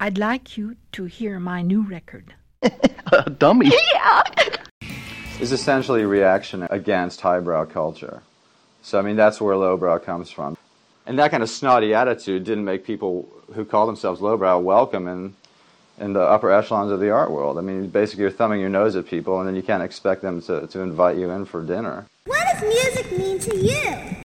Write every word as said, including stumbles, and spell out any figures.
I'd like you to hear my new record. A dummy. Yeah. Is essentially a reaction against highbrow culture. So, I mean, that's where lowbrow comes from. And that kind of snotty attitude didn't make people who call themselves lowbrow welcome in, in the upper echelons of the art world. I mean, basically you're thumbing your nose at people, and then you can't expect them to, to invite you in for dinner. What does music mean to you?